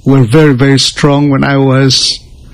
were very, very strong when I was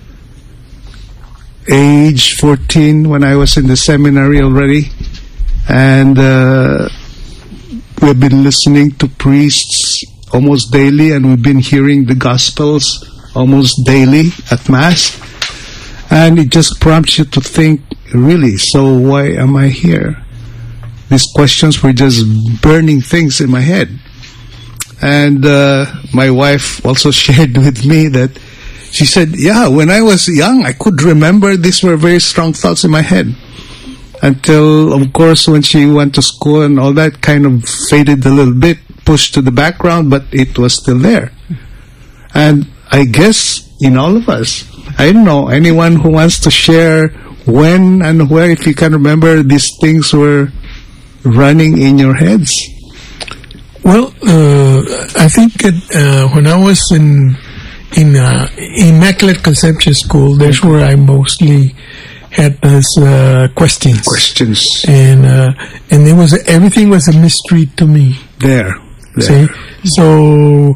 age 14, when I was in the seminary already. And we've been listening to priests almost daily, and we've been hearing the Gospels almost daily at Mass. And it just prompts you to think, really, so why am I here? These questions were just burning things in my head. And my wife also shared with me that she said, yeah, when I was young, I could remember these were very strong thoughts in my head. Until, of course, when she went to school and all that kind of faded a little bit, pushed to the background, but it was still there. And I guess in all of us, I don't know, anyone who wants to share when and where, if you can remember, these things were running in your heads. Well, I think that when I was in Immaculate Conception School, that's where I mostly had those questions. And it was, everything was a mystery to me. There. See? So,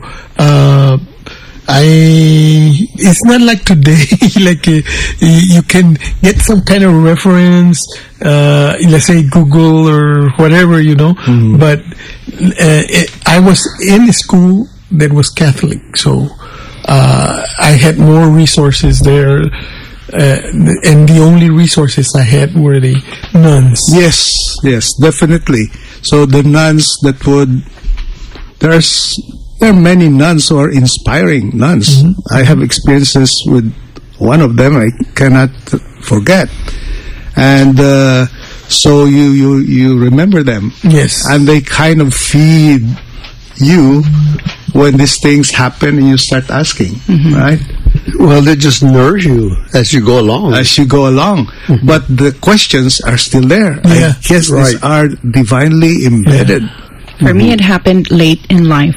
it's not like today, like you can get some kind of reference, let's say Google or whatever, Mm-hmm. But I was in a school that was Catholic, so I had more resources there, and the only resources I had were the nuns. Yes, definitely. So the nuns that would, there are many nuns who are inspiring nuns. Mm-hmm. I have experiences with one of them I cannot forget. And so you remember them. Yes. And they kind of feed you when these things happen and you start asking, mm-hmm. right? Well, they just nourish you as you go along. Mm-hmm. But the questions are still there. Yeah, I guess these are divinely embedded. Yeah. For me, it happened late in life.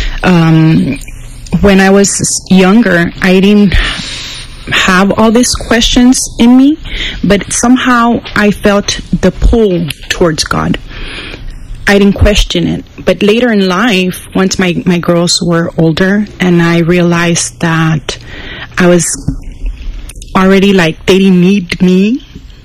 When I was younger, I didn't have all these questions in me, but somehow I felt the pull towards God. I didn't question it. But later in life, once my girls were older, and I realized that I was already like, they didn't need me.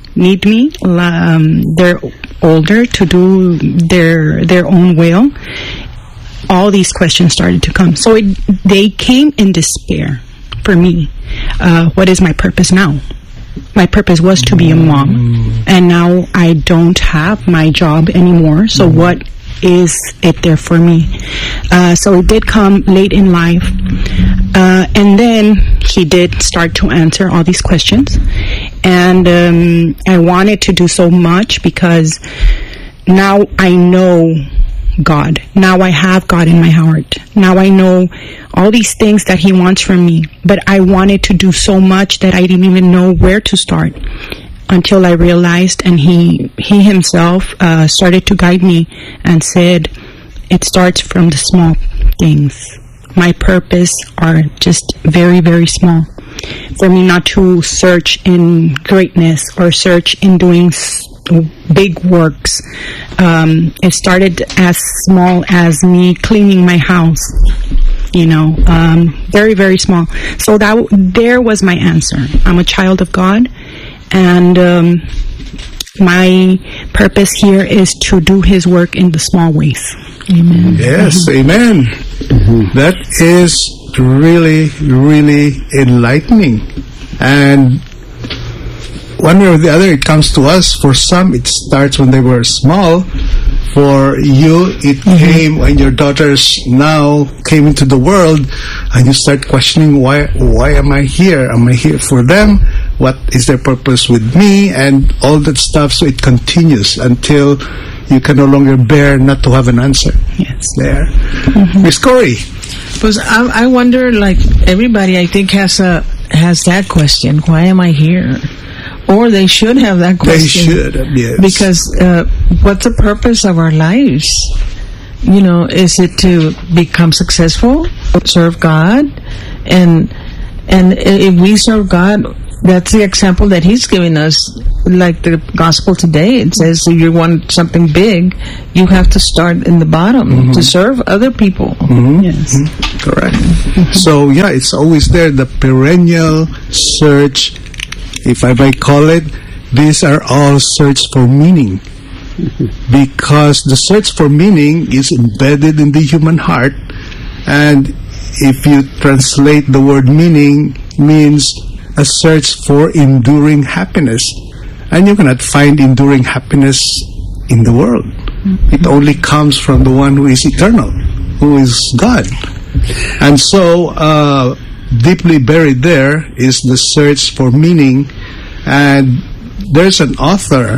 They're older to do their own will. All these questions started to come. So they came in despair for me. What is my purpose now? My purpose was to be a mom, and now I don't have my job anymore. So what is it there for me? So it did come late in life. And then he did start to answer all these questions. And I wanted to do so much because now I know God. Now I have God in my heart. Now I know all these things that he wants from me. But I wanted to do so much that I didn't even know where to start until I realized, and he himself started to guide me and said, it starts from the small things. My purpose are just very, very small. For me not to search in greatness or search in doing big works. It started as small as me cleaning my house, very, very small. So there was my answer. I'm a child of God, and my purpose here is to do his work in the small ways. Amen. Yes, amen. Mm-hmm. That is really, really enlightening. And one way or the other, it comes to us. For some, it starts when they were small. For you, it came when your daughters now came into the world, and you start questioning, why am I here? Am I here for them? What is their purpose with me? And all that stuff. So it continues until you can no longer bear not to have an answer. Yes. There. Miss Corey. Because I wonder, like everybody, I think has that question: why am I here? Or they should have that question. They should, yes. Because what's the purpose of our lives? Is it to become successful, serve God, and if we serve God, That's the example that he's giving us, like the gospel today. It says if you want something big, you have to start in the bottom to serve other people. Yes. Correct. So, yeah, it's always there, the perennial search, if I may call it. These are all search for meaning. Because the search for meaning is embedded in the human heart, and if you translate the word meaning, means a search for enduring happiness. And you cannot find enduring happiness in the world. It only comes from the one who is eternal, who is God. And so, deeply buried there is the search for meaning. And there's an author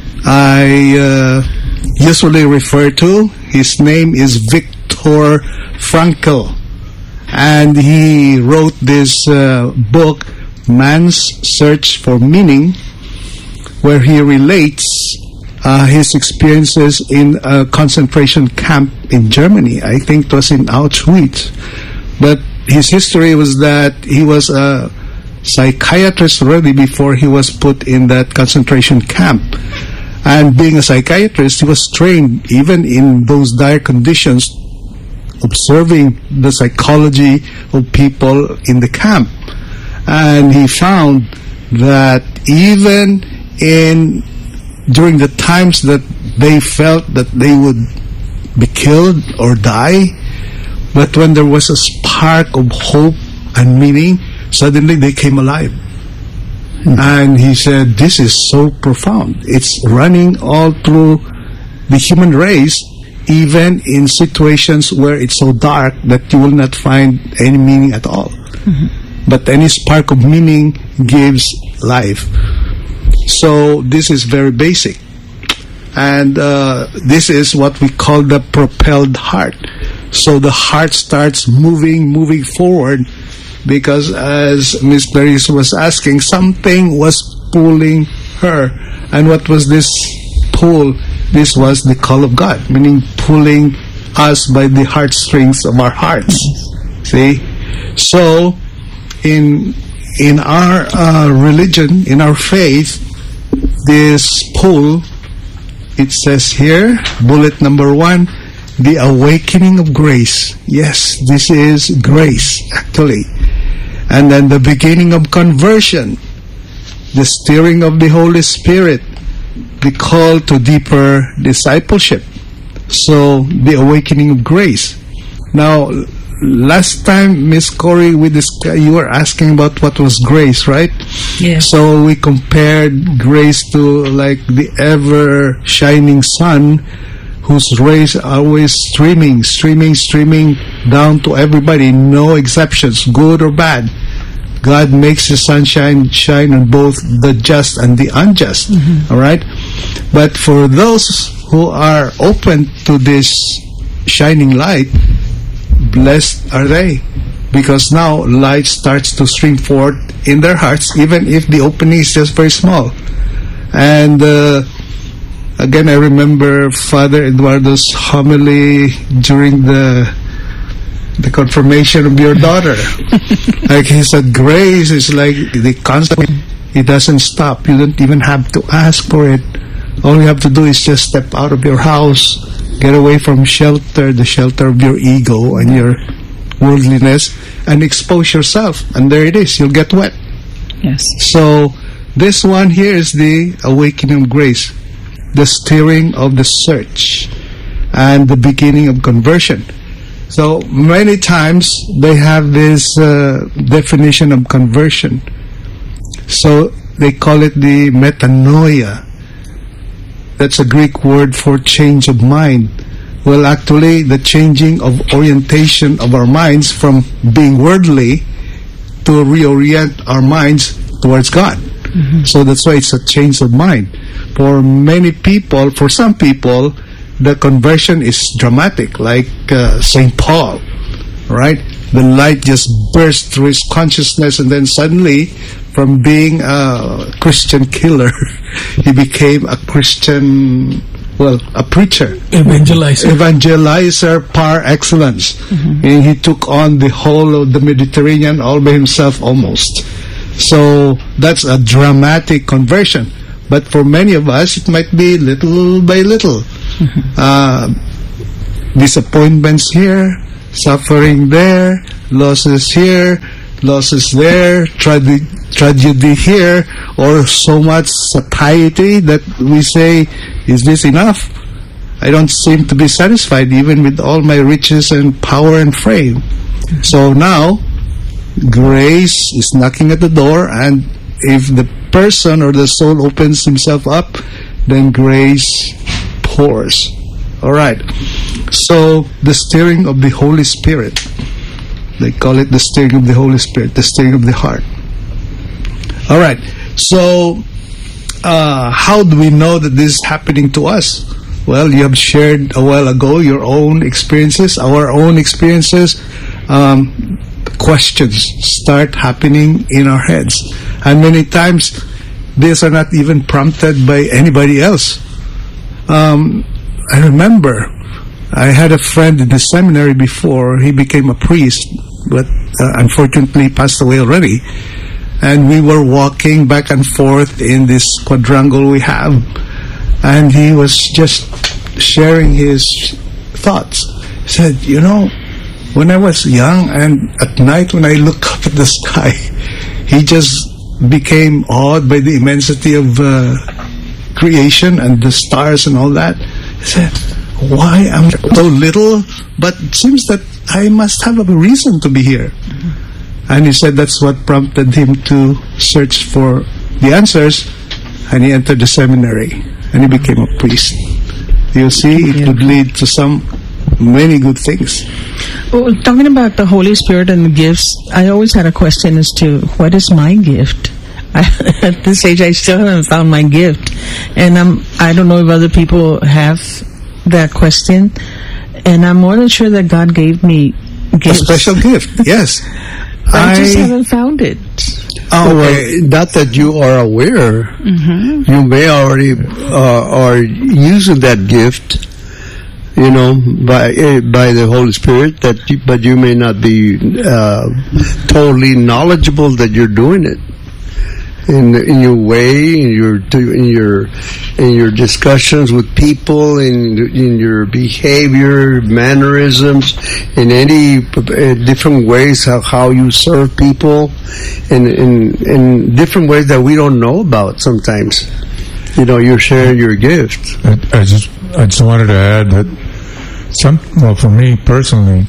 I usually refer to. His name is Viktor Frankl. And he wrote this book, Man's Search for Meaning, where he relates his experiences in a concentration camp in Germany. I think it was in Auschwitz. But his history was that he was a psychiatrist already before he was put in that concentration camp. And being a psychiatrist, he was trained even in those dire conditions, observing the psychology of people in the camp. And he found that even during the times that they felt that they would be killed or die, but when there was a spark of hope and meaning, suddenly they came alive. And he said, this is so profound. It's running all through the human race, even in situations where it's so dark that you will not find any meaning at all. But any spark of meaning gives life. So this is very basic. And this is what we call the propelled heart. So the heart starts moving forward, because as Miss Clarice was asking, something was pulling her. And what was this pull? This was the call of God, meaning pulling us by the heartstrings of our hearts. See? So, in our religion, in our faith, this pull, it says here, bullet number 1, the awakening of grace. Yes, this is grace, actually. And then the beginning of conversion, the stirring of the Holy Spirit, the call to deeper discipleship. So, the awakening of grace. Now, last time, Miss Corey, you were asking about what was grace, right? Yes. So we compared grace to like the ever shining sun, whose rays are always streaming down to everybody, no exceptions, good or bad. God makes the sunshine shine on both the just and the unjust. All right? But for those who are open to this shining light, blessed are they, because now light starts to stream forth in their hearts, even if the opening is just very small. And again, I remember Father Eduardo's homily during the confirmation of your daughter. Like he said, grace is like the constant, it doesn't stop. You don't even have to ask for it. All you have to do is just step out of your house, get away from the shelter of your ego and your worldliness, and expose yourself. And there it is, you'll get wet. Yes. So, this one here is the awakening of grace, the stirring of the search, and the beginning of conversion. So, many times they have this definition of conversion. So, they call it the metanoia. That's a Greek word for change of mind. Well, actually, the changing of orientation of our minds from being worldly to reorient our minds towards God. So that's why it's a change of mind. For many people, for some people, the conversion is dramatic, like St. Paul, right? The light just burst through his consciousness, and then suddenly, from being a Christian killer, he became a Christian, a preacher. Evangelizer par excellence. And he took on the whole of the Mediterranean all by himself almost. So that's a dramatic conversion. But for many of us, it might be little by little. Disappointments here, suffering there, losses here, losses there, tragedy here, or so much satiety that we say, is this enough? I don't seem to be satisfied even with all my riches and power and fame. So now, grace is knocking at the door, and if the person or the soul opens himself up, then grace pours. All right. So the stirring of the Holy Spirit, they call it the stirring of the Holy Spirit, the stirring of the heart. All right. So how do we know that this is happening to us? Well, you have shared a while ago your own experiences, our own experiences. Questions start happening in our heads, and many times these are not even prompted by anybody else. I remember I had a friend in the seminary before he became a priest, but unfortunately passed away already. And we were walking back and forth in this quadrangle we have, and he was just sharing his thoughts. He said, you know, when I was young and at night when I look up at the sky, he just became awed by the immensity of creation and the stars and all that. He said, why am I so little? But it seems that I must have a reason to be here. And he said that's what prompted him to search for the answers, and he entered the seminary and he became a priest. You see, it could lead to many good things. Well, talking about the Holy Spirit and the gifts, I always had a question as to what is my gift? At this age, I still haven't found my gift, and I don't know if other people have that question. And I'm more than sure that God gave me gifts. A special gift, yes. I just haven't found it. Oh, well, not that you are aware. You may already are using that gift, you know, by the Holy Spirit. But you may not be totally knowledgeable that you're doing it. In your way, in your discussions with people, in your behavior, mannerisms, in any different ways how you serve people, in different ways that we don't know about sometimes. You know, you're sharing your gift. I just wanted to add that for me personally,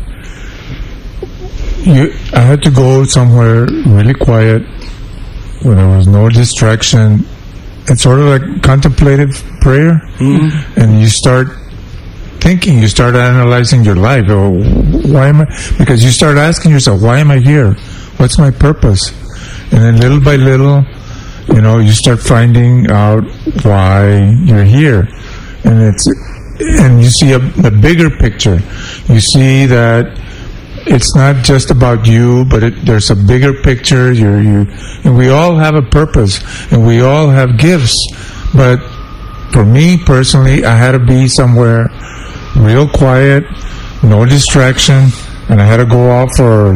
I had to go somewhere really quiet, where there was no distraction. It's sort of like contemplative prayer. And you start thinking, you start analyzing your life. Why am I? Because you start asking yourself, why am I here? What's my purpose? And then little by little, you know, you start finding out why you're here. And you see the bigger picture. You see that it's not just about you, but there's a bigger picture. And we all have a purpose, and we all have gifts. But for me personally, I had to be somewhere real quiet, no distraction, and I had to go out for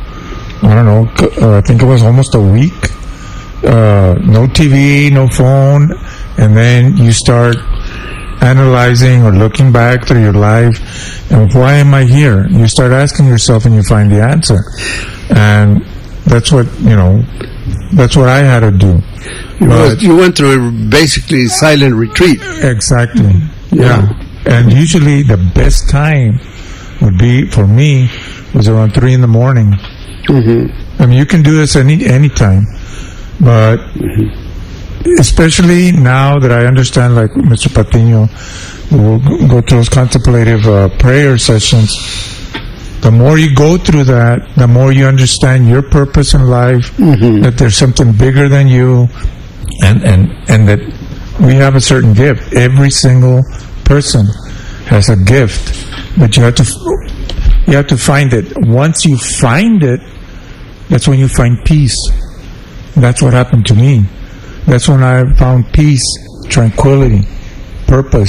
I think it was almost a week. No TV, no phone, and then you start analyzing or looking back through your life, and why am I here? You start asking yourself, and you find the answer. And that's what I had to do. You went through basically silent retreat. Exactly. Yeah. And usually the best time would be, for me, was around 3 a.m. I mean, you can do this any time, but especially now that I understand, like Mr. Patino will go through those contemplative prayer sessions, the more you go through that, the more you understand your purpose in life, that there's something bigger than you, and that we have a certain gift. Every single person has a gift, but you have to find it. Once you find it, that's when you find peace. That's what happened to me. That's when I found peace, tranquility, purpose,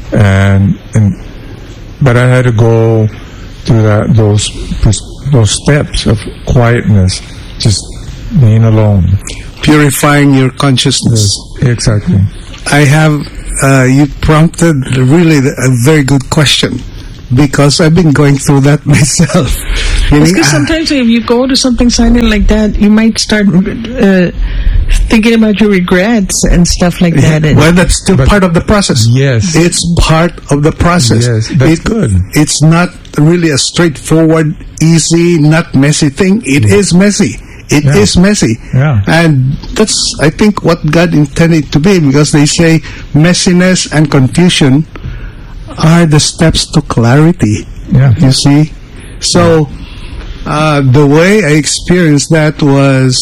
but I had to go through those steps of quietness, just being alone. Purifying your consciousness. Yes, exactly. I have, you prompted really a very good question, because I've been going through that myself. Because sometimes if you go to something silent like that, you might start thinking about your regrets and stuff like that. Well, that's still part of the process. Yes. It's part of the process. Yes, that's good. It's not really a straightforward, easy, not messy thing. It is messy. It is messy. Yeah. And that's, I think, what God intended it to be, because they say messiness and confusion are the steps to clarity. Yeah. You see? So, the way I experienced that was,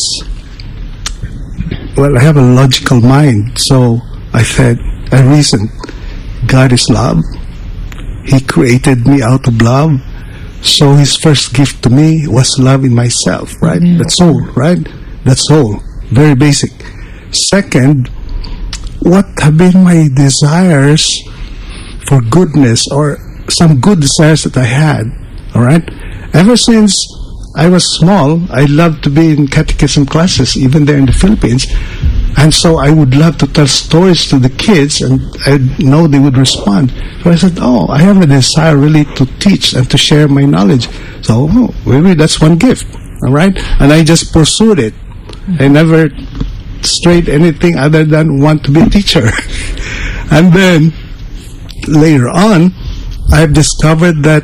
well, I have a logical mind. So I reasoned, God is love. He created me out of love. So His first gift to me was love in myself, right? That's all, right? That's all. Very basic. Second, what have been my desires for goodness, or some good desires that I had, all right? Ever since I was small, I loved to be in catechism classes, even there in the Philippines. And so I would love to tell stories to the kids, and I know they would respond. So I said, I have a desire really to teach and to share my knowledge. So maybe that's one gift, all right? And I just pursued it. I never strayed anything other than want to be a teacher. And then later on, I've discovered that,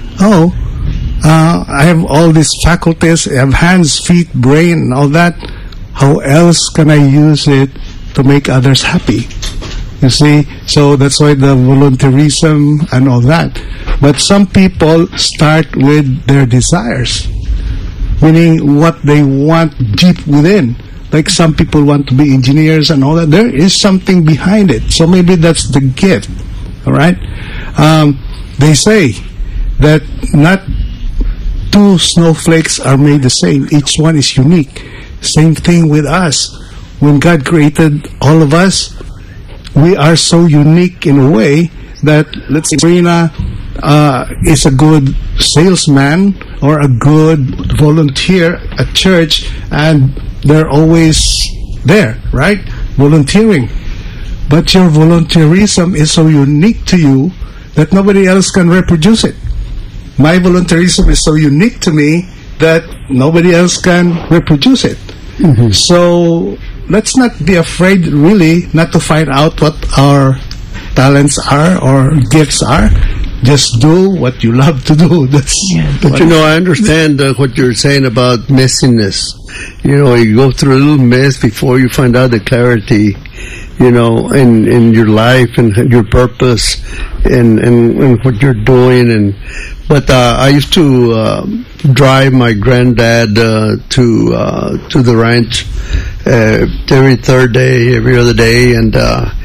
I have all these faculties, I have hands, feet, brain, and all that. How else can I use it to make others happy? You see? So that's why the volunteerism and all that. But some people start with their desires, meaning what they want deep within. Like some people want to be engineers and all that. There is something behind it. So maybe that's the gift. All right? They say that not two snowflakes are made the same. Each one is unique. Same thing with us. When God created all of us, we are so unique in a way that, let's say, Marina is a good salesman or a good volunteer at church, and they're always there, right? Volunteering. But your volunteerism is so unique to you that nobody else can reproduce it. My volunteerism is so unique to me that nobody else can reproduce it. Mm-hmm. So let's not be afraid, really, not to find out what our talents are or gifts are. Just do what you love to do. But I understand what you're saying about messiness. You go through a little mess before you find out the clarity, in your life and your purpose and what you're doing. But I used to drive my granddad to the ranch every third day, every other day, and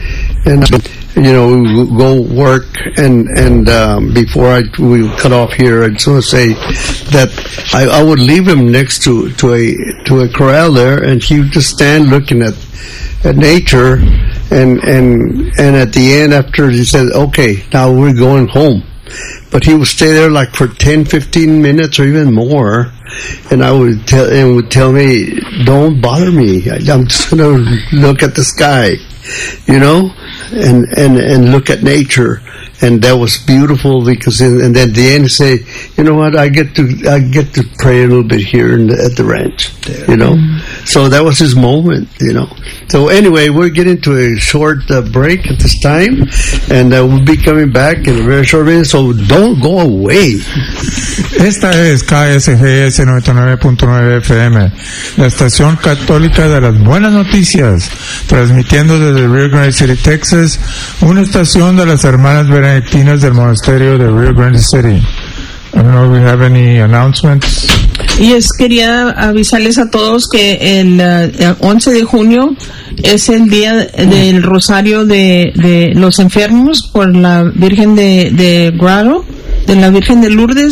we would go work, and before we cut off here, I just want to say that I would leave him next to a corral there, and he would just stand looking at nature, and at the end, after he said, "Okay, now we're going home." But he would stay there like for 10, 15 minutes or even more. And I would tell me, don't bother me. I'm just going to look at the sky, and look at nature. And that was beautiful because, and then at the end say, you know what, I get to pray a little bit here at the ranch, So that was his moment, So anyway, we're getting to a short break at this time, and we'll be coming back in a very short minute, so don't go away. Esta es KSGS 99.9 FM, la estación católica de las buenas noticias, transmitiendo desde Rio Grande City, Texas, una estación de las hermanas benedictinas del monasterio de Rio Grande City. I don't know if we have any announcements. Yes, quería avisarles a todos que el 11 de junio es el día del Rosario de los enfermos por la Virgen de Guaro, de la Virgen de Lourdes,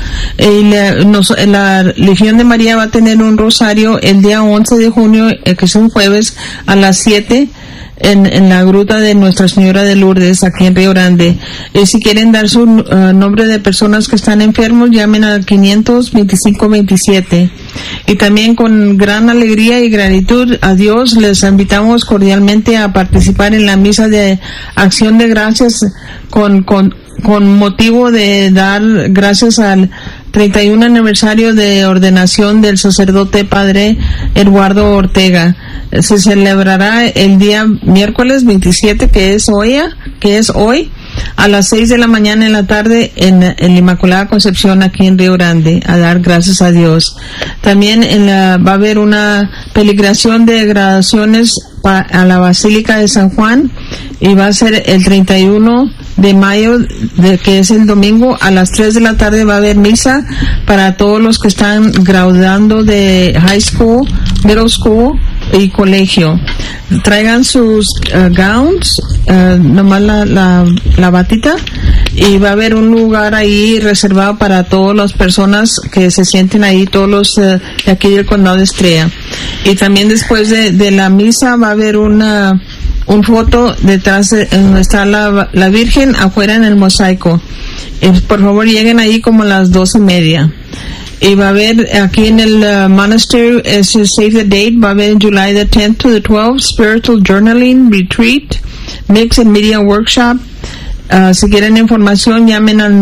la Legión de María va a tener un rosario el día 11 de junio, que es un jueves, a las 7 en la gruta de Nuestra Señora de Lourdes, aquí en Río Grande. Si quieren dar su nombre de personas que están enfermos, llamen al 500-2527. Y también con gran alegría y gratitud a Dios, les invitamos cordialmente a participar en la misa de acción de gracias con motivo de dar gracias al 31 aniversario de ordenación del sacerdote padre Eduardo Ortega. Se celebrará el día miércoles 27, que es hoy, a las 6 de la mañana en la tarde en Inmaculada Concepción, aquí en Río Grande, a dar gracias a Dios. También va a haber una peregrinación de graduaciones a la Basílica de San Juan, y va a ser el 31 de mayo, que es el domingo, a las 3 de la tarde va a haber misa para todos los que están graduando de high school, middle school y colegio. Traigan sus gowns, nomás la batita, y va a haber un lugar ahí reservado para todas las personas que se sienten ahí, todos los de aquí del condado de Estrella. Y también después de la misa va a haber un foto detrás donde está la Virgen afuera en el mosaico. Por favor, lleguen ahí como a las 12:30. Y va a haber aquí en el monastery, save the date, va a haber en July the 10th to the 12th, Spiritual Journaling Retreat, Mix and Media Workshop. Si quieren información, llamen al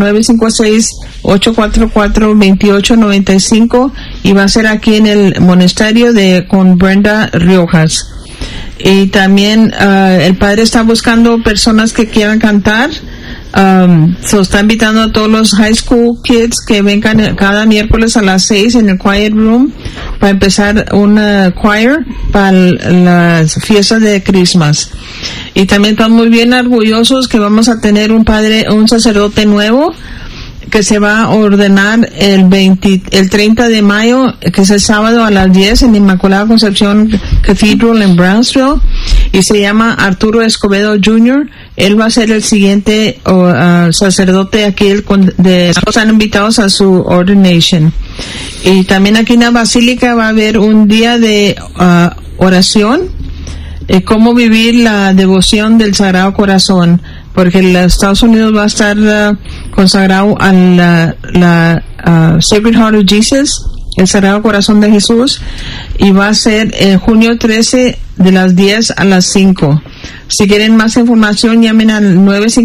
956-844-2895, y va a ser aquí en el monasterio con Brenda Riojas. Y también el padre está buscando personas que quieran cantar. Se está invitando a todos los high school kids que vengan cada miércoles a las 6 en el Quiet Room para empezar una choir para las fiestas de Christmas. Y también estamos muy bien orgullosos que vamos a tener un sacerdote nuevo que se va a ordenar el 30 de mayo, que es el sábado a las 10 en Inmaculada Concepción Cathedral en Brownsville, y se llama Arturo Escobedo Jr. Él va a ser el siguiente sacerdote aquí están invitados a su ordination. Y también aquí en la Basílica va a haber un día de oración, cómo vivir la devoción del Sagrado Corazón, porque en los Estados Unidos va a estar consagrado a la Sacred Heart of Jesus, el Sagrado Corazón de Jesús, y va a ser junio 13 de las 10 a las 5. Si quieren más información, llamen al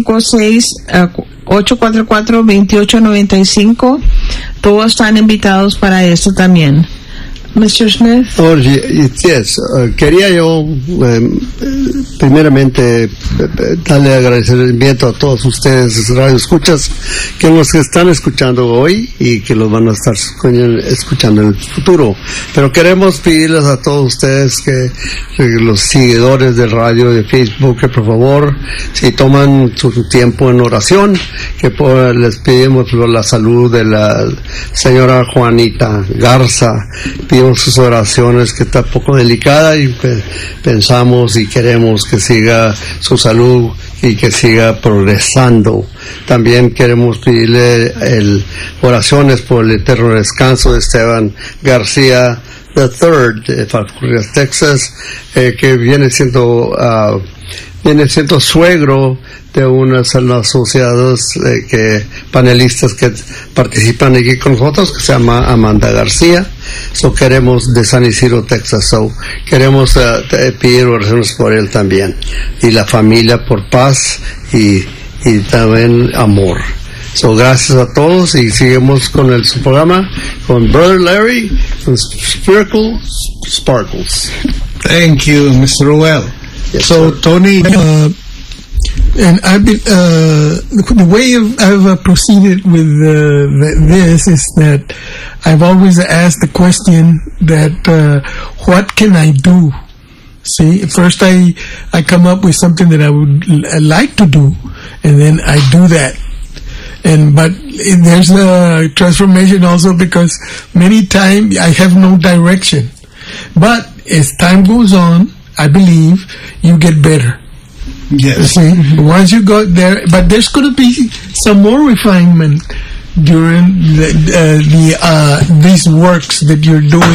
956-844-2895. Todos están invitados para esto también. Mr. Smith. Oh, yes. Quería yo primeramente darle agradecimiento a todos ustedes, radio escuchas, que nos están escuchando hoy y que los van a estar escuchando en el futuro. Pero queremos pedirles a todos ustedes que los seguidores del radio de Facebook, que por favor, si toman su tiempo en oración, que les pedimos por la salud de la señora Juanita Garza. Sus oraciones, que está un poco delicada, y pensamos y queremos que siga su salud y que siga progresando. También queremos pedirle oraciones por el eterno descanso de Esteban García III de Falfurrias, Texas, que viene siendo suegro de unas asociados panelistas que participan aquí con nosotros, que se llama Amanda García. Queremos de San Isidro, Texas. Queremos pedir oraciones por él también, y la familia, por paz y también amor. Gracias a todos, y seguimos con su programa con Brother Larry con Spiritual Sparkles. Thank you, Mr. Ruel. Yes, so, sir. Tony, and I've been the way I've proceeded with this is that I've always asked the question that what can I do? See, first I come up with something that I would like to do, and then I do that. But there's a transformation also, because many times I have no direction. But as time goes on, I believe you get better. yes, See, once you go there, but there's going to be some more refinement during these works that you're doing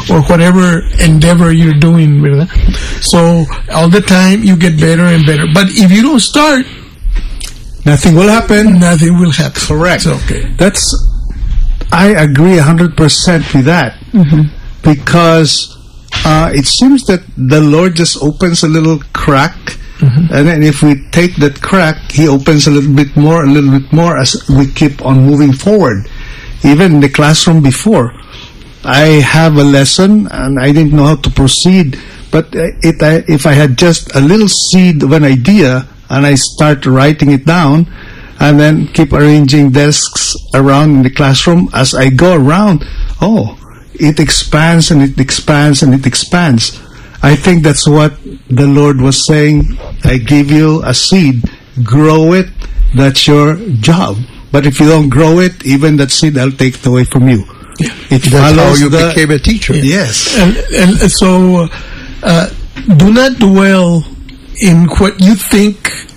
or whatever endeavor you're doing, ¿verdad? So all the time you get better and better. But if you don't start, Nothing will happen. nothing will happen. Correct. So, okay. I agree 100% with that. Because it seems that the Lord just opens a little crack, and then if we take that crack, He opens a little bit more as we keep on moving forward. Even in the classroom before, I have a lesson and I didn't know how to proceed, but if I had just a little seed of an idea and I start writing it down and then keep arranging desks around in the classroom, as I go around, it expands and it expands and it expands. I think that's what the Lord was saying. I give you a seed, grow it, that's your job. But if you don't grow it, even that seed, I'll take it away from you. It That's how follows you became a teacher. Yes. And so, do not dwell in what you think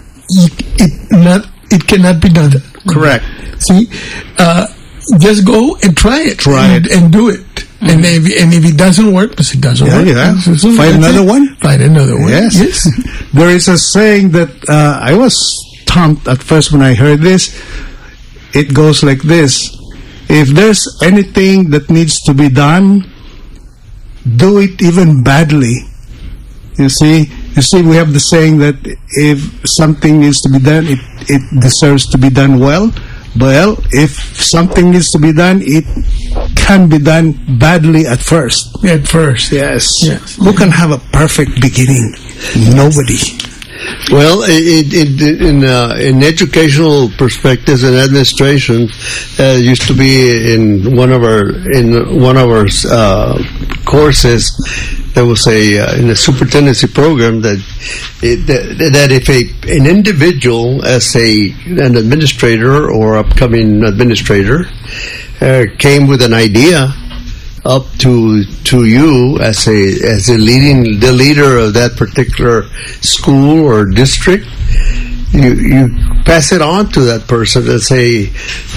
it cannot be done. Correct. See, just go and try it. Try it. And do it. And if it doesn't work, it doesn't work. Yeah. So Find another one. Find another one. Yes. There is a saying that I was stumped at first when I heard this. It goes like this: if there's anything that needs to be done, do it even badly. You see, we have the saying that if something needs to be done, it deserves to be done well. Well, if something needs to be done, it can be done badly at first. At first. Yes. Yes. Who can have a perfect beginning? Nobody. Well, in educational perspectives and administration, used to be in one of our courses. There was in the superintendency program that if an individual as an administrator or upcoming administrator came with an idea up to you as the leader of that particular school or district, you pass it on to that person and say,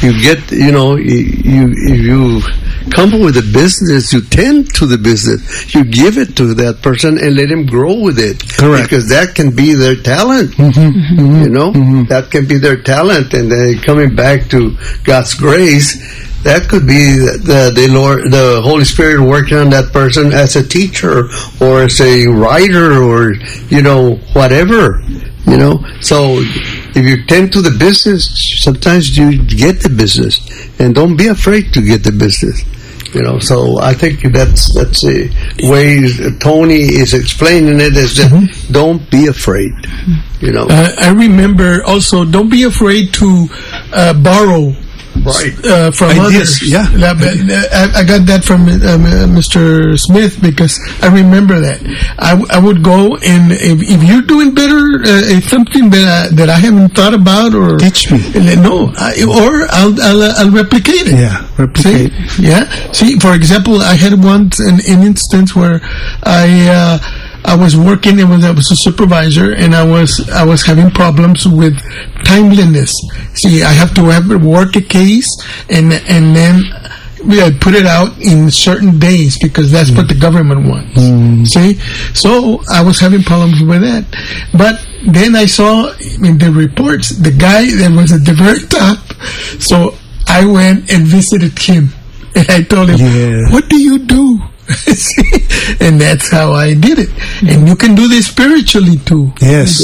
you come up with a business, you tend to the business, you give it to that person and let him grow with it. Correct. Because that can be their talent. That can be their talent, and then coming back to God's grace, that could be the Holy Spirit working on that person as a teacher or as a writer or whatever. So if you tend to the business, sometimes you get the business, and don't be afraid to get the business. So I think that's a way Tony is explaining it, is that don't be afraid. I remember also, don't be afraid to borrow. Right. From ideas, others. yeah. I got that from Mr. Smith, because I remember that. I would go, and if you're doing better, it's something that I haven't thought about, or teach me. Or I'll replicate it. Yeah, replicate. See? Yeah. See, for example, I had once an instance where I was working, I was a supervisor, and I was having problems with timeliness. See, I have to work a case, and then I put it out in certain days, because that's what the government wants. See? So I was having problems with that. But then I saw in the reports, the guy that was at the very top, so I went and visited him, and I told him, what do you do? And that's how I did it. And you can do this spiritually too. Yes.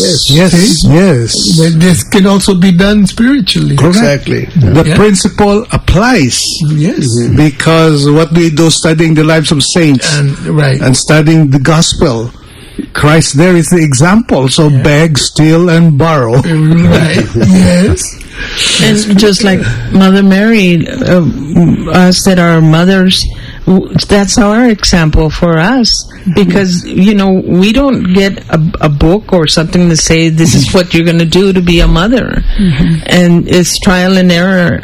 This can also be done spiritually. Exactly. The principle applies. Yes. Because what we do studying the lives of saints and studying the gospel, Christ there is the example. So beg, steal, and borrow. Right. Yes. And just like Mother Mary, us that are mothers, that's our example for us, because we don't get a book or something to say this is what you're going to do to be a mother, and it's trial and error,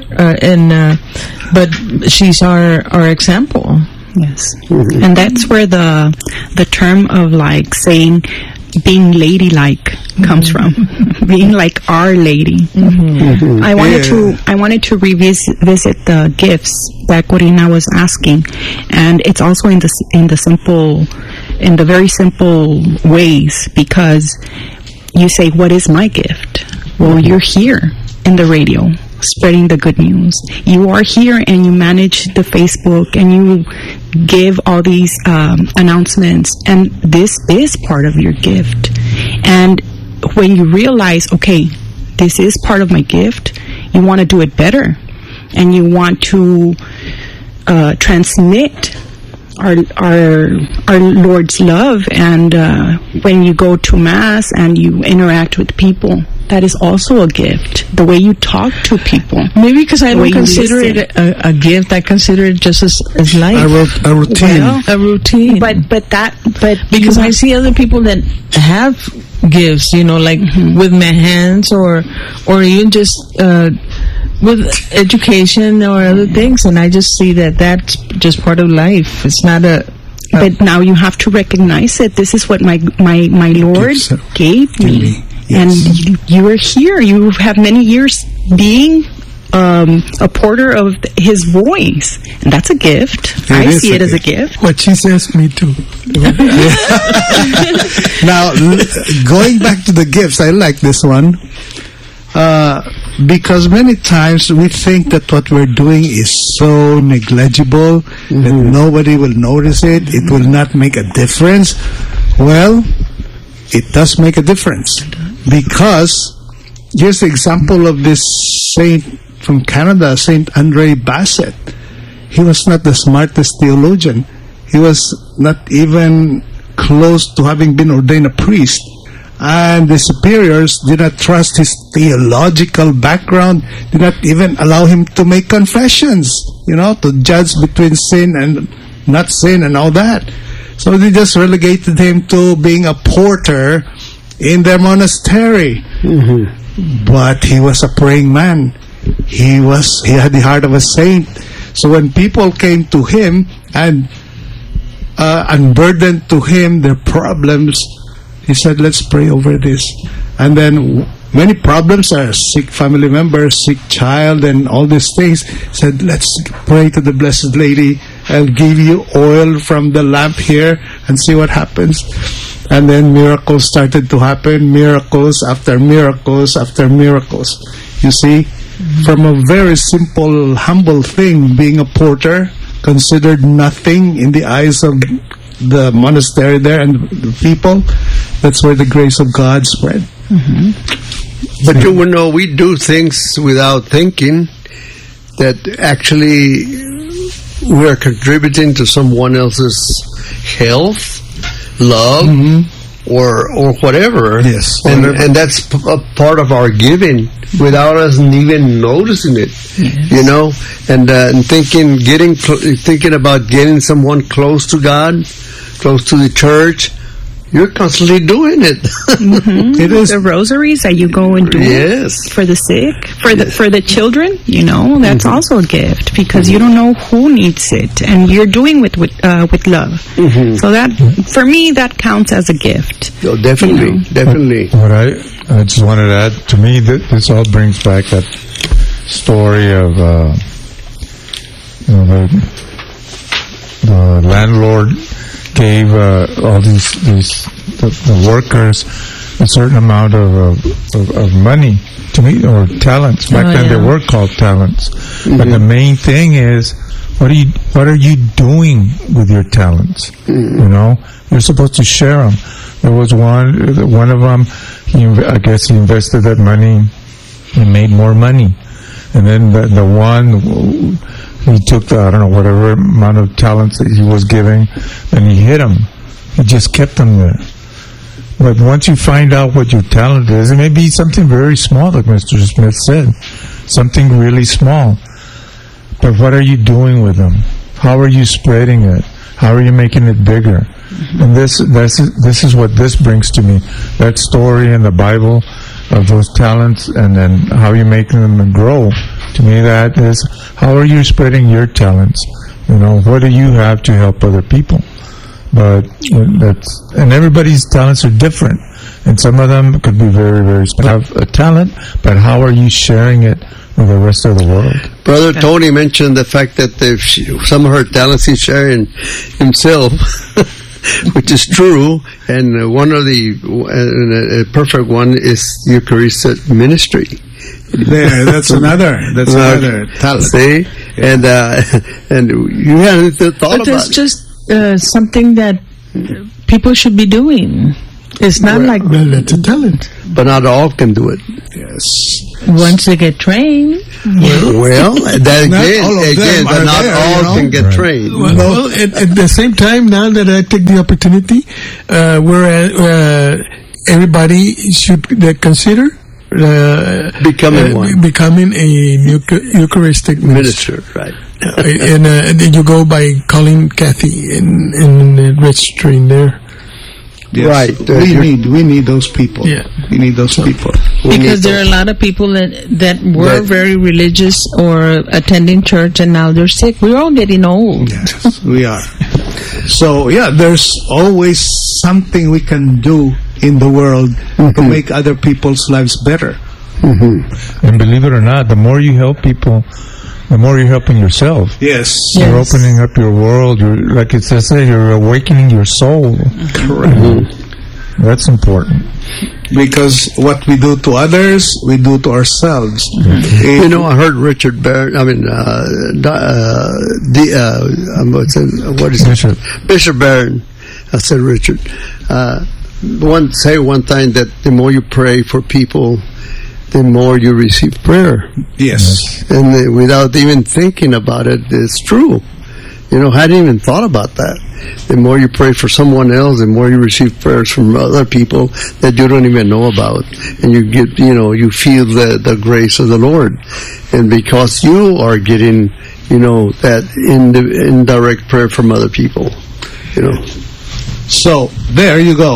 but she's our example. Yes. And that's where the term of saying being ladylike comes from. Being like Our Lady. I wanted to revisit the gifts that Corina was asking, and it's also in the very simple ways, because you say, what is my gift? Well, you're here in the radio spreading the good news. You are here and you manage the Facebook and you give all these announcements, and this is part of your gift. And when you realize, okay, this is part of my gift, you want to do it better, and you want to transmit our Lord's love. And when you go to Mass and you interact with people, that is also a gift. The way you talk to people. Maybe because I don't consider it a gift. I consider it just as life. A routine. Well, a routine. But because I see other people that have gifts, like with my hands or even just with education or other things, and I just see that that's just part of life. It's not but now you have to recognize it. This is what my Lord gave me. Yes. And you are here. You have many years being a porter of His voice, and that's a gift. I see it as a gift. What she says, me too. Now, going back to the gifts, I like this one. Because many times we think that what we're doing is so negligible that nobody will notice it. It will not make a difference. Well, it does make a difference. Because here's the example of this saint from Canada, Saint Andre Bassett. He was not the smartest theologian. He was not even close to having been ordained a priest. And the superiors did not trust his theological background, did not even allow him to make confessions, to judge between sin and not sin and all that. So they just relegated him to being a porter in their monastery. But he was a praying man. He had the heart of a saint. So when people came to him and unburdened to him their problems, he said, let's pray over this. And then many problems are sick family members, sick child, and all these things. He said, let's pray to the Blessed Lady. I'll give you oil from the lamp here and see what happens. And then miracles started to happen, miracles after miracles after miracles. You see, from a very simple, humble thing, being a porter, considered nothing in the eyes of the monastery there and the people, that's where the grace of God spread. But we do things without thinking that actually we are contributing to someone else's health, love, or whatever. Yes. And that's a part of our giving without us even noticing it. Yes. And thinking about getting someone close to God, close to the church. You're constantly doing it. It is the rosaries that you go and do for the sick, for the children. That's also a gift, because you don't know who needs it, and you're doing with love. So that, for me, that counts as a gift. Oh, definitely. What I just wanted to add, to me, this all brings back that story of the landlord gave all the workers a certain amount of money, to me, or talents. Back then they were called talents. But the main thing is, what are you doing with your talents? You're supposed to share them. There was one of them. I guess he invested that money and made more money. And then the one, he took whatever amount of talents that he was giving, and he hid them. He just kept them there. But once you find out what your talent is, it may be something very small, like Mr. Smith said, something really small. But what are you doing with them? How are you spreading it? How are you making it bigger? And this is what this brings to me. That story in the Bible of those talents, and then how you're making them grow. To me, that is, how are you spreading your talents? What do you have to help other people? But and everybody's talents are different, and some of them could be very, very have a talent. But how are you sharing it with the rest of the world? Brother Tony mentioned the fact that some of her talents he's sharing himself, which is true. And one of a perfect one is Eucharistic ministry. There, that's another talent. See, and you hadn't thought But about it's it. just something that people should be doing. It's not like Well, that's a talent. But not all can do it. Yes. once they get trained. Well, that Not again, all of them but are not there, all you know? can get Right. trained. Well, at the same time, now that I take the opportunity, everybody should consider Becoming a Eucharistic minister. Minister, right? And then you go by calling Kathy in registering there. Yes. Right. We need those people. Yeah. We need those people. Because there are a lot of people that were very religious or attending church and now they're sick. We're all getting old. Yes, we are. So, yeah, there's always something we can do in the world to make other people's lives better. And believe it or not, the more you help people, the more you're helping yourself. Yes. You're opening up your world. You're, like it says, you're awakening your soul. Correct. That's important. Because what we do to others, we do to ourselves. You know, I heard Richard Barron. I mean, what is Bishop. it? Bishop Barron. I said Richard. Say one time that the more you pray for people, the more you receive prayer. Yes. And without even thinking about it, it's true. You know, I hadn't even thought about that. The more you pray for someone else, the more you receive prayers from other people that you don't even know about. And you get, you feel the grace of the Lord. And because you are getting, that indirect prayer from other people, So, there you go.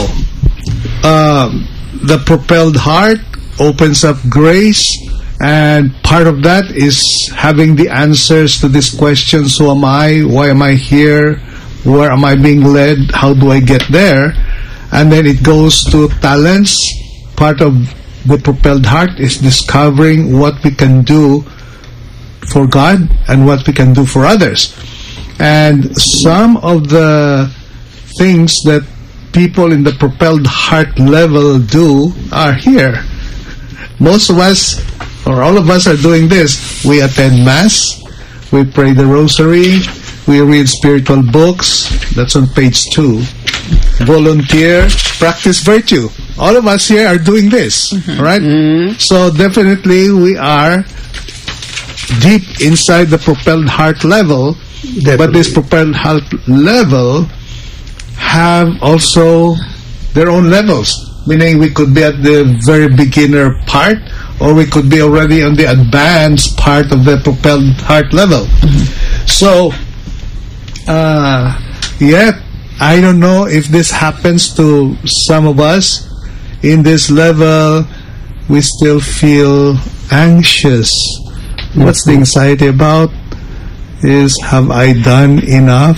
The propelled heart opens up grace, and part of that is having the answers to these questions. Who am I? Why am I here? Where am I being led? How do I get there? And then it goes to talents. Part of the propelled heart is discovering what we can do for God and what we can do for others. And some of the things that people in the propelled heart level do are here. Most of us, or all of us, are doing this. We attend Mass, we pray the Rosary, we read spiritual books. That's on page 2. Volunteer, practice virtue. All of us here are doing this, right? So definitely we are deep inside the propelled heart level, but this propelled heart level have also their own levels. Meaning we could be at the very beginner part, or we could be already on the advanced part of the propelled heart level. So, yet, I don't know if this happens to some of us. In this level, we still feel anxious. What's the anxiety about? Have I done enough?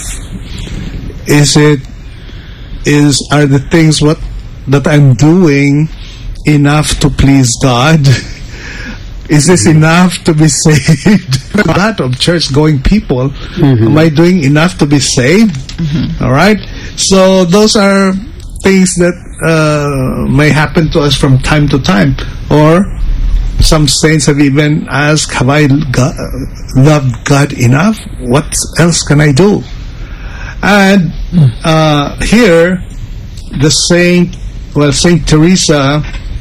Are the things that I'm doing enough to please God? Is this enough to be saved? A lot of church-going people. Am I doing enough to be saved? All right. So those are things that may happen to us from time to time. Or some saints have even asked, have I loved God enough? What else can I do? And here, Saint Teresa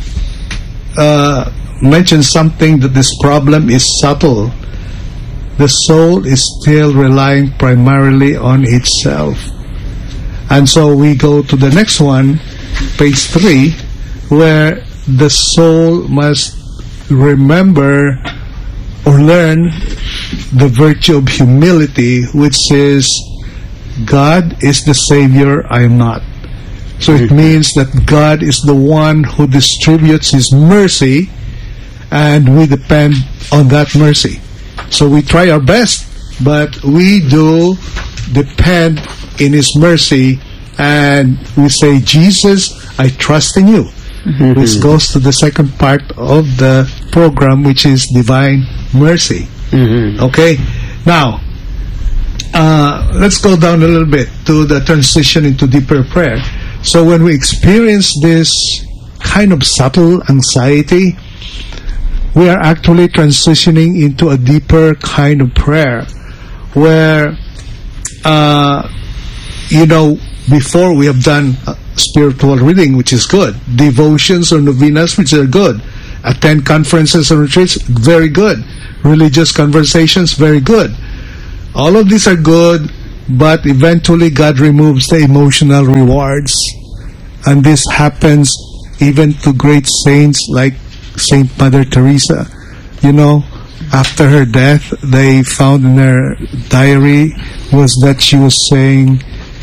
mentioned something, that this problem is subtle. The soul is still relying primarily on itself. And so we go to the next one, page 3, where the soul must remember or learn the virtue of humility, which says, God is the Savior, I am not. So it means that God is the one who distributes His mercy, and we depend on that mercy. So we try our best, but we do depend in His mercy and we say, Jesus, I trust in you. Which goes to the second part of the program, which is divine mercy. Okay? Now, let's go down a little bit to the transition into deeper prayer. So when we experience this kind of subtle anxiety, we are actually transitioning into a deeper kind of prayer where, before we have done spiritual reading, which is good, devotions or novenas, which are good, attend conferences and retreats, very good, religious conversations, very good. All of these are good, but eventually God removes the emotional rewards. And this happens even to great saints like Saint Mother Teresa. After her death, they found in her diary was that she was saying,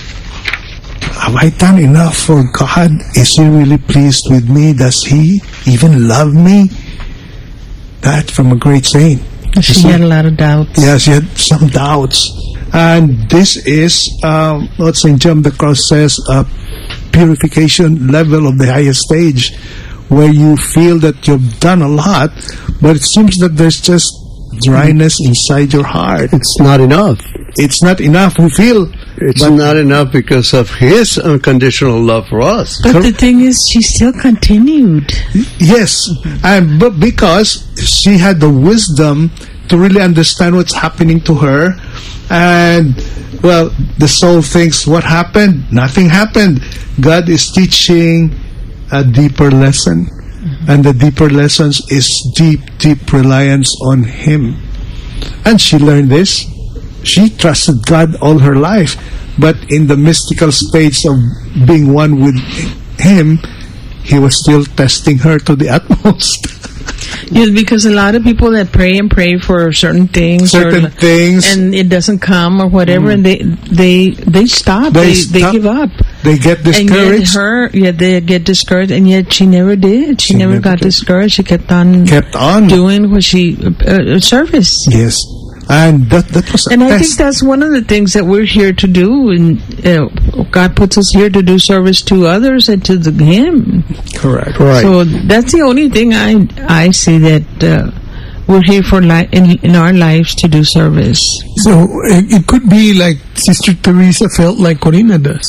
have I done enough for God? Is He really pleased with me? Does He even love me? That from a great saint. She had a lot of doubts. Yeah, she had some doubts. And this is what St. John the Cross says, a purification level of the highest stage, where you feel that you've done a lot, but it seems that there's just dryness inside your heart. It's not enough. It's not enough. We feel it's not enough because of His unconditional love for us. But the thing is, she still continued. Yes, but because she had the wisdom to really understand what's happening to her, and well, the soul thinks, what happened? Nothing happened. God is teaching a deeper lesson, and the deeper lessons is deep reliance on Him. And she learned this. She trusted God all her life, but in the mystical stage of being one with Him, He was still testing her to the utmost. Yes, because a lot of people that pray and pray for certain things, and it doesn't come or whatever, and they stop. They give up. They get discouraged. And yet they get discouraged, and yet she never did. She never got discouraged. She kept on doing what she service. Yes. And that was and I think that's one of the things that we're here to do, and God puts us here to do service to others and to Him. Correct. Right. So that's the only thing I see that we're here for in our lives to do service. So it could be like Sister Teresa felt like Corina does.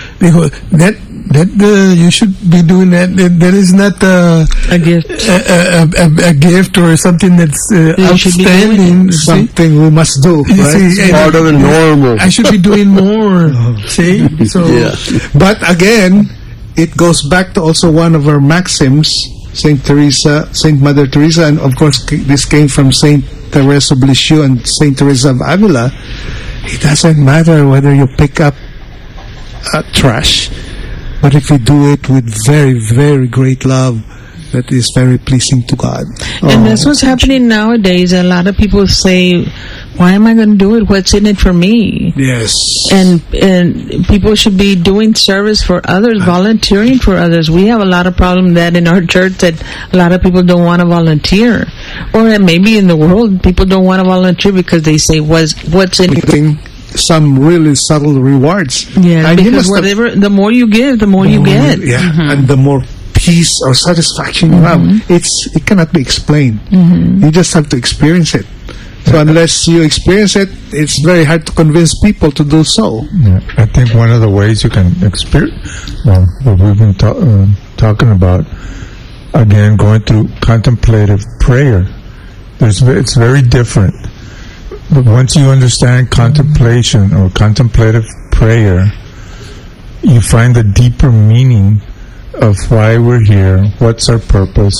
You should be doing that. That is not a gift, a gift or something that's outstanding. Something we must do. Right? See, part of the normal. I should be doing more. See, so yeah. But again, it goes back to also one of our maxims, Saint Mother Teresa, and of course this came from Saint Teresa of Lisieux and Saint Teresa of Avila. It doesn't matter whether you pick up trash, but if you do it with very, very great love, that is very pleasing to God. And that's what's happening nowadays. A lot of people say, why am I going to do it? What's in it for me? Yes. And people should be doing service for others, volunteering for others. We have a lot of problem that in our church that a lot of people don't want to volunteer. Or maybe in the world, people don't want to volunteer because they say, what's in it? Some really subtle rewards. Yeah, because the more you give, the more you get. Yeah, and the more peace or satisfaction you have. It cannot be explained. You just have to experience it. So unless you experience it, it's very hard to convince people to do so. Yeah, I think one of the ways you can experience, what we've been talking about, again, going through contemplative prayer, it's very different. But once you understand contemplation or contemplative prayer, you find the deeper meaning of why we're here, what's our purpose,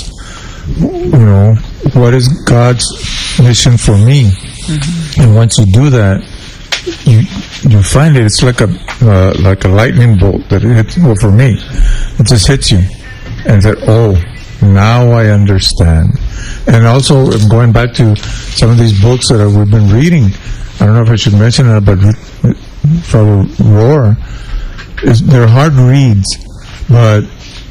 what is God's mission for me. And once you do that, you find it's like a lightning bolt that hits. Well, for me, it just hits you, and that now I understand. And also, going back to some of these books that we've been reading, I don't know if I should mention it, but Father Rohr, they're hard reads, but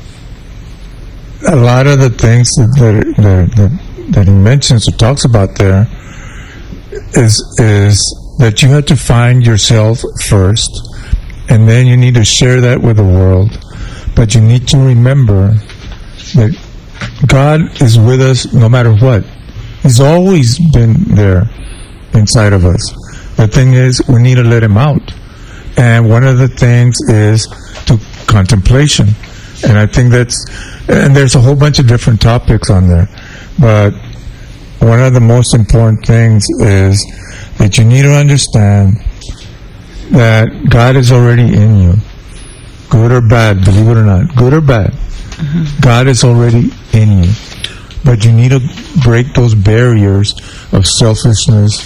a lot of the things that he mentions or talks about there is that you have to find yourself first, and then you need to share that with the world. But you need to remember that God is with us no matter what. He's always been there inside of us. The thing is, we need to let Him out. And one of the things is to contemplation. And I think and there's a whole bunch of different topics on there. But one of the most important things is that you need to understand that God is already in you. Good or bad, believe it or not. Good or bad. God is already in you. But you need to break those barriers of selfishness,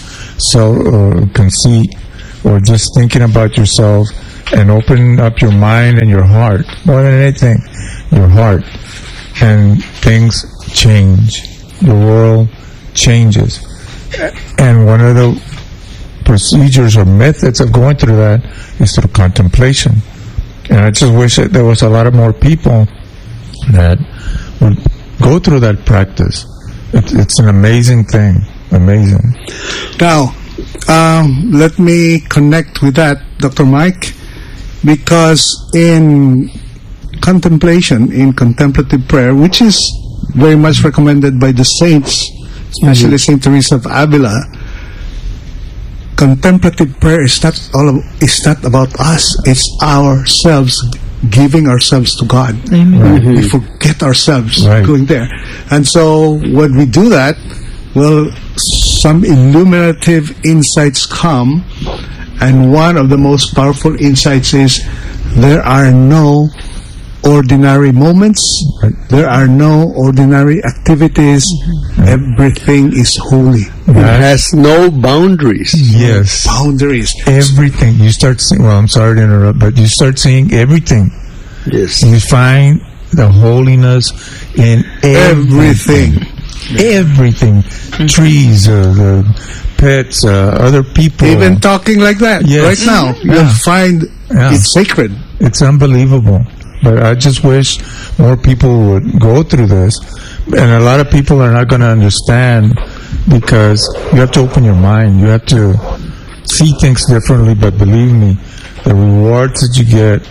conceit, or just thinking about yourself, and open up your mind and your heart. More than anything, your heart. And things change. The world changes. And one of the procedures or methods of going through that is through contemplation. And I just wish that there was a lot of more people that would go through that practice. It's an amazing thing. Amazing. Now, let me connect with that, Dr. Mike, because in contemplation, in contemplative prayer, which is very much recommended by the saints, especially Saint Teresa of Avila, contemplative prayer is not about us. It's ourselves, giving ourselves to God. Amen. We forget ourselves going there. And so when we do that, well, some illuminative insights come, and one of the most powerful insights is there are no ordinary moments, there are no ordinary activities, everything is holy. It has no boundaries. Yes. Boundaries. Everything. You start seeing, well, I'm sorry to interrupt, but you start seeing everything. Yes. You find the holiness in everything. Everything. Trees, the pets, other people. Even talking like that right now, you'll find it's sacred. It's unbelievable. But I just wish more people would go through this. And a lot of people are not going to understand, because you have to open your mind. You have to see things differently. But believe me, the rewards that you get,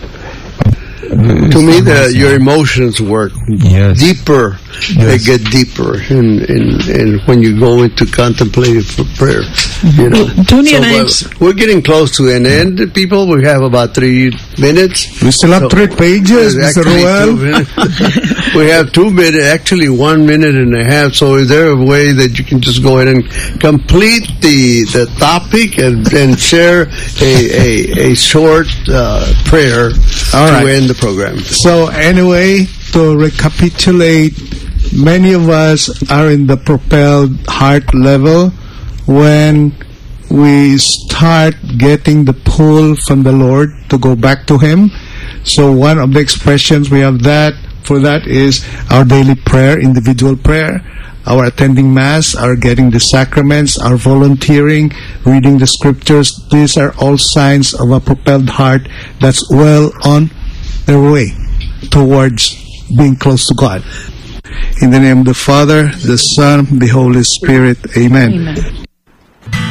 to me, your emotions work deeper. Yes. They get deeper in when you go into contemplative prayer. You know, Tony and I, we're getting close to an end. People, we have about 3 minutes. We still have 3 pages, Mr. Ruel. We have 2 minutes, actually 1 minute and a half. So is there a way that you can just go ahead and complete the topic and share a short prayer to end the program? So anyway, to recapitulate, many of us are in the propelled heart level when we start getting the pull from the Lord to go back to Him. So one of the expressions we have for that is our daily prayer, individual prayer, our attending Mass, our getting the sacraments, our volunteering, reading the scriptures. These are all signs of a propelled heart that's well on their way towards being close to God. In the name of the Father, the Son, the Holy Spirit. Amen.